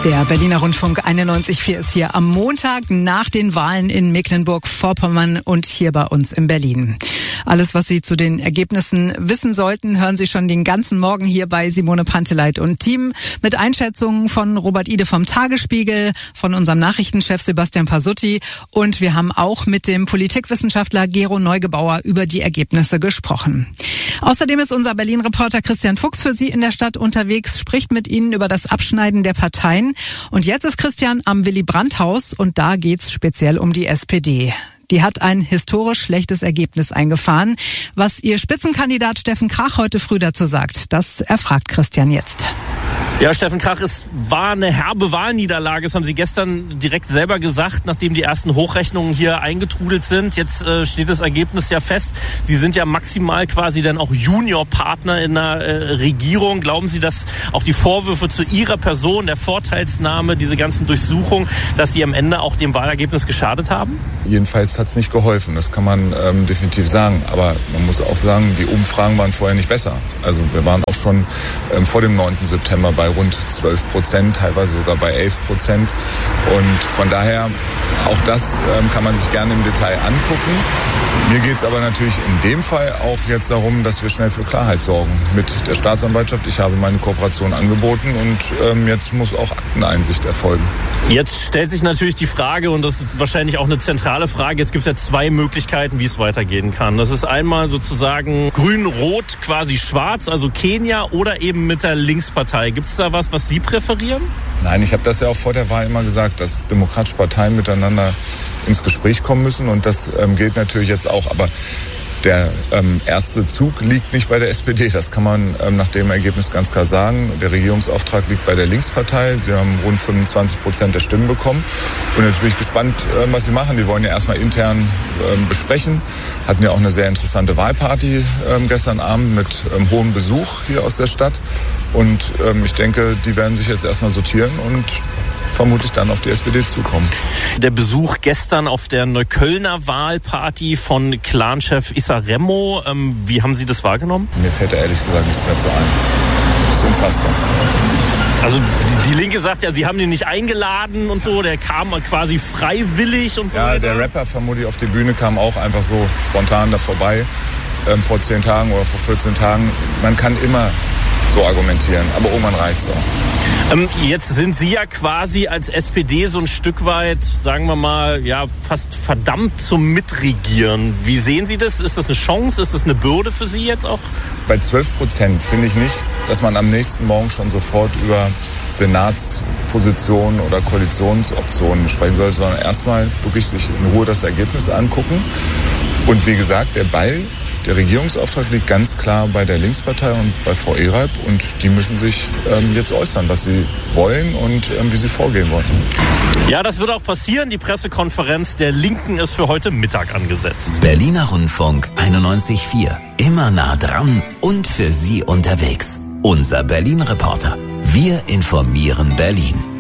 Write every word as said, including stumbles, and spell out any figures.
Der Berliner Rundfunk einundneunzig Komma vier ist hier am Montag nach den Wahlen in Mecklenburg-Vorpommern und hier bei uns in Berlin. Alles, was Sie zu den Ergebnissen wissen sollten, hören Sie schon den ganzen Morgen hier bei Simone Panteleit und Team mit Einschätzungen von Robert Ide vom Tagesspiegel, von unserem Nachrichtenchef Sebastian Pasutti, und wir haben auch mit dem Politikwissenschaftler Gero Neugebauer über die Ergebnisse gesprochen. Außerdem ist unser Berlin-Reporter Christian Fuchs für Sie in der Stadt unterwegs, spricht mit Ihnen über das Abschneiden der Parteien. Und jetzt ist Christian am Willy-Brandt-Haus und da geht's speziell um die S P D. Die hat ein historisch schlechtes Ergebnis eingefahren. Was ihr Spitzenkandidat Steffen Krach heute früh dazu sagt, das erfragt Christian jetzt. Ja, Steffen Krach, es war eine herbe Wahlniederlage. Das haben Sie gestern direkt selber gesagt, nachdem die ersten Hochrechnungen hier eingetrudelt sind. Jetzt äh, steht das Ergebnis ja fest. Sie sind ja maximal quasi dann auch Juniorpartner in der äh, Regierung. Glauben Sie, dass auch die Vorwürfe zu Ihrer Person, der Vorteilsnahme, diese ganzen Durchsuchungen, dass Sie am Ende auch dem Wahlergebnis geschadet haben? Jedenfalls hat es nicht geholfen, das kann man ähm, definitiv sagen. Aber man muss auch sagen, die Umfragen waren vorher nicht besser. Also wir waren auch schon ähm, vor dem neunten September bei rund zwölf Prozent, teilweise sogar bei elf Prozent. Und von daher, auch das ähm, kann man sich gerne im Detail angucken. Mir geht es aber natürlich in dem Fall auch jetzt darum, dass wir schnell für Klarheit sorgen mit der Staatsanwaltschaft. Ich habe meine Kooperation angeboten und ähm, jetzt muss auch Akteneinsicht erfolgen. Jetzt stellt sich natürlich die Frage, und das ist wahrscheinlich auch eine zentrale Frage, jetzt gibt es ja zwei Möglichkeiten, wie es weitergehen kann. Das ist einmal sozusagen grün-rot, quasi schwarz, also Kenia, oder eben mit der Linkspartei. Gibt es da was, was Sie präferieren? Nein, ich habe das ja auch vor der Wahl immer gesagt, dass demokratische Parteien miteinander ins Gespräch kommen müssen, und das ähm, gilt natürlich jetzt auch. Aber der ähm, erste Zug liegt nicht bei der S P D, das kann man ähm, nach dem Ergebnis ganz klar sagen. Der Regierungsauftrag liegt bei der Linkspartei. Sie haben rund fünfundzwanzig Prozent der Stimmen bekommen. Und jetzt bin ich gespannt, ähm, was sie machen. Die wollen ja erstmal intern ähm, besprechen. Hatten ja auch eine sehr interessante Wahlparty ähm, gestern Abend mit ähm, hohem Besuch hier aus der Stadt. Und ähm, ich denke, die werden sich jetzt erstmal sortieren und vermutlich dann auf die S P D zukommen. Der Besuch gestern auf der Neuköllner Wahlparty von Clanchef Issa Remo, ähm, wie haben Sie das wahrgenommen? Mir fällt da ehrlich gesagt nichts mehr zu ein. Das ist unfassbar. Also die, die Linke sagt ja, Sie haben ihn nicht eingeladen und so, der kam quasi freiwillig und so. Ja, der Rapper vermutlich auf die Bühne kam auch einfach so spontan da vorbei, ähm, vor zehn Tagen oder vor vierzehn Tagen. Man kann immer so argumentieren, aber irgendwann reicht's auch. Ähm, jetzt sind Sie ja quasi als S P D so ein Stück weit, sagen wir mal, ja, fast verdammt zum Mitregieren. Wie sehen Sie das? Ist das eine Chance? Ist das eine Bürde für Sie jetzt auch? Bei zwölf Prozent finde ich nicht, dass man am nächsten Morgen schon sofort über Senatspositionen oder Koalitionsoptionen sprechen sollte, sondern erstmal wirklich sich in Ruhe das Ergebnis angucken. Und wie gesagt, der Ball, der Regierungsauftrag liegt ganz klar bei der Linkspartei und bei Frau Ehreib, und die müssen sich ähm, jetzt äußern, was sie wollen und ähm, wie sie vorgehen wollen. Ja, das wird auch passieren. Die Pressekonferenz der Linken ist für heute Mittag angesetzt. Berliner Rundfunk einundneunzig Komma vier. Immer nah dran und für Sie unterwegs. Unser Berlin-Reporter. Wir informieren Berlin.